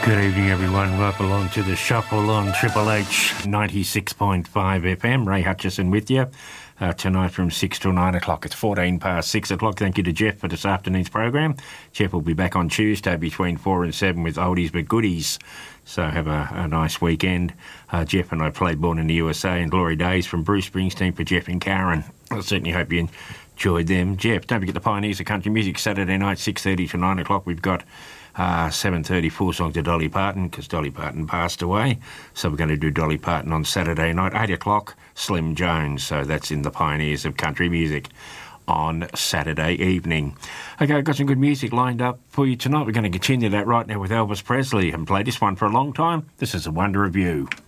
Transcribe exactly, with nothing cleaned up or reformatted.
Good evening, everyone. Welcome along to the Shuffle on Triple H ninety-six point five F M. Ray Hutchison with you uh, tonight from six till nine o'clock. It's fourteen past six o'clock. Thank you to Jeff for this afternoon's program. Jeff will be back on Tuesday between four and seven with Oldies but Goodies. So have a, a nice weekend. Uh, Jeff and I played Born in the U S A and Glory Days from Bruce Springsteen for Jeff and Karen. I certainly hope you enjoyed them. Jeff, don't forget the Pioneers of Country Music Saturday night, six thirty to nine o'clock. We've got Uh, seven thirty, four songs to Dolly Parton, because Dolly Parton passed away. So we're going to do Dolly Parton on Saturday night, eight o'clock, Slim Jones. So that's in the Pioneers of Country Music on Saturday evening. Okay, I've got some good music lined up for you tonight. We're going to continue that right now with Elvis Presley and play this one for a long time. This is A Wonder of You.